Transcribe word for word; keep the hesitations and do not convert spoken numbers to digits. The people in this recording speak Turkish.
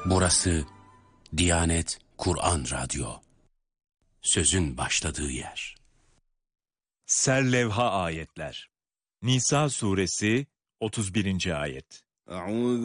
Burası Diyanet Kur'an Radyo. Sözün başladığı yer. Serlevha ayetler. Nisa suresi otuz birinci ayet.